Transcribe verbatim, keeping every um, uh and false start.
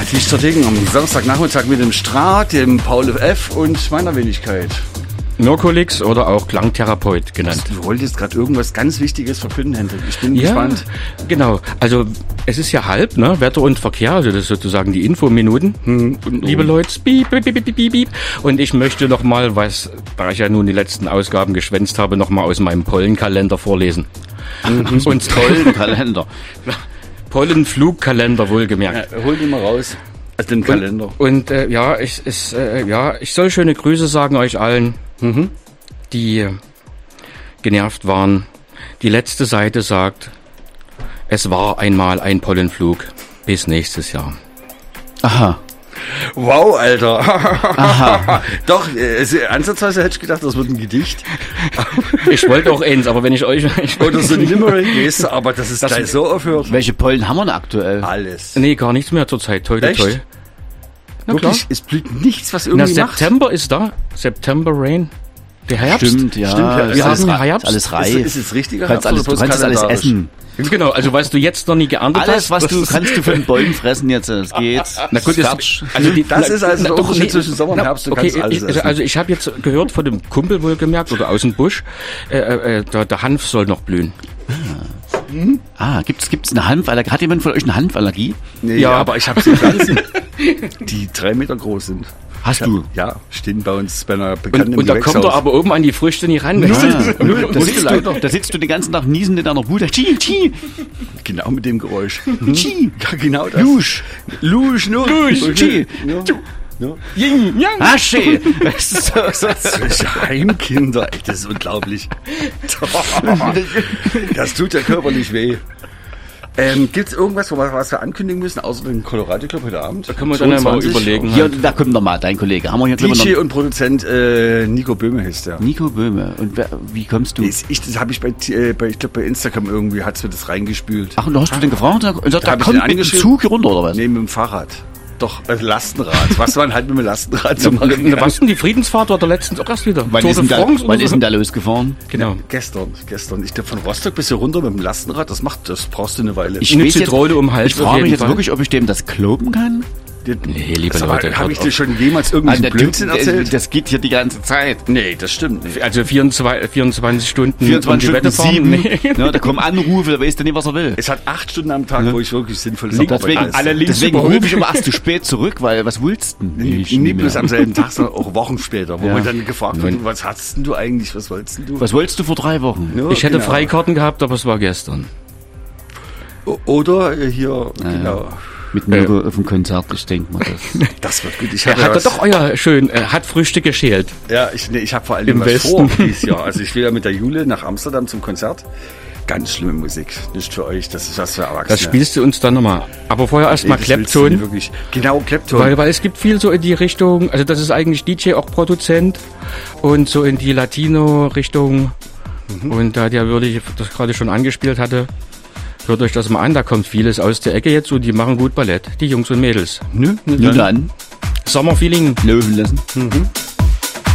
Dichterding am Samstagnachmittag mit dem Straat, dem Paul F. und meiner Wenigkeit. Mirkolix oder auch Klangtherapeut genannt. Du wolltest gerade irgendwas ganz Wichtiges verkünden, Hendrik. Ich bin ja, gespannt. Genau. Also es ist ja halb, ne? Wetter und Verkehr, also das ist sozusagen die Infominuten. Hm. Und, liebe Leute, piep, piep, piep, piep, piep. Und ich möchte noch mal was, da ich ja nun die letzten Ausgaben geschwänzt habe, noch mal aus meinem Pollenkalender vorlesen. Mhm. Und Pollenkalender. Pollenflugkalender wohlgemerkt. Ja, hol den mal raus. Also den Kalender. Und, und äh, ja, ich, ich, äh, ja, ich soll schöne Grüße sagen euch allen, mhm. die äh, genervt waren. Die letzte Seite sagt, es war einmal ein Pollenflug. Bis nächstes Jahr. Aha. Wow, Alter. Aha. Doch, äh, ansatzweise hätte ich gedacht, das wird ein Gedicht. Ich wollte auch eins, aber wenn ich euch... Ich Oder so ein Limerick ist, aber das ist das gleich so aufhört. Welche Pollen haben wir denn aktuell? Alles. Nee, gar nichts mehr zurzeit. Toi, toi, toi. Na Wirklich? Klar. Es blüht nichts, was irgendwie Na, macht. September ist da. September Rain. Der Herbst. Stimmt, ja. Stimmt, ja. Wir alles haben Herbst. Alles reif. Ist, ist es richtiger Herbst? Alles, du kannst alles essen. Genau, also was du jetzt noch nie geerntet alles, hast. Alles, was du kannst du von Bäumen fressen jetzt. Es geht. Na gut, das, also die, das na, ist also na, der Unterschied nee, zwischen Sommer und Herbst. Du okay, kannst alles also, also ich habe jetzt gehört von dem Kumpel wohlgemerkt oder aus dem Busch, äh, äh, der, der Hanf soll noch blühen. Ah, hm? ah gibt's gibt's eine Hanfallergie? Hat jemand von euch eine Hanfallergie? Nee, ja, aber ich habe so Pflanzen, die drei Meter groß sind. Hast du? Ja, stehen bei uns bei einer bekannten Und, und da kommt er aber oben an die Früchte nicht ran. Null, ah, null, da, sitzt du, da sitzt du den ganzen Tag niesend in einer Bude. Tschi, tschi. Genau mit dem Geräusch. Tschi. Ja, genau das. Lusch. Lusch, nur. Lusch, tschi. Ja. Ying, yang. Asche. Das ist so, so. Solche Heimkinder, ey, das ist unglaublich. Das tut der Körper nicht weh. Ähm, gibt's irgendwas, wo wir, was wir ankündigen müssen, außer den Colorado Club heute Abend? Da können wir dann ja mal überlegen. Hier, da kommt nochmal dein Kollege. Haben wir jetzt D J und Produzent äh, Nico Böhme heißt der. Nico Böhme. Und wer, wie kommst du? Ich, ich, das habe ich bei, äh, bei, ich glaube bei Instagram irgendwie, hat's mir das reingespült. Ach, und du hast du den gefragt? Und sagt, da da kommt mit dem Zug hier runter, oder was? Nee, mit dem Fahrrad. Doch, also Lastenrad. Was man halt mit dem Lastenrad zu machen kann. Was denn die Friedensfahrt war der letztens auch erst wieder? Wann ist denn da, wann ist denn da losgefahren? Genau. Ja, gestern, gestern. Ich glaube von Rostock bis hier runter mit dem Lastenrad, das macht, das brauchst du eine Weile. Ich eine Zitrone um den Hals. Ich frage mich jetzt Fall. wirklich, ob ich dem das glauben kann. Nee, liebe Leute. Habe ich dir schon jemals irgendeinen Blödsinn erzählt? Das geht hier die ganze Zeit. Nee, das stimmt nicht. Also vierundzwanzig, vierundzwanzig Stunden vierundzwanzig um die Wette fahren. sieben. Nee. Ja, da kommen Anrufe, da weißt du nicht, was er will. Es hat acht Stunden am Tag, ja. wo ich wirklich sinnvoll Deswegen, deswegen, alle deswegen rufe ich immer erst zu spät zurück, weil was willst du denn? Nee, nie bloß am selben Tag, sondern auch Wochen später, wo ja. man dann gefragt wird, was hast denn du eigentlich, was wolltest denn du? Was wolltest du vor drei Wochen? Ja, ich hätte genau. Freikarten gehabt, aber es war gestern. Oder hier, ja, genau. Ja. Mit mir äh, auf dem Konzert, ich denke mal, das... das wird gut. Ich er hat ja doch euer schön, er hat Frühstück geschält. Ja, ich, nee, ich habe vor allem Im was Westen. vor dieses Jahr. Also ich will ja mit der Jule nach Amsterdam zum Konzert. Ganz schlimme Musik, nicht für euch, das ist was für Erwachsene. Das spielst du uns dann nochmal. Aber vorher erstmal nee, Clapton. Wirklich. Genau, Clapton. Weil, weil es gibt viel so in die Richtung, also das ist eigentlich D J, auch Produzent und so in die Latino-Richtung. Mhm. Und da der würde ich das gerade schon angespielt hatte, hört euch das mal an, da kommt vieles aus der Ecke jetzt und die machen gut Ballett, die Jungs und Mädels. Nö, ne, dann. Sommerfeeling. Löwen lassen. Mhm.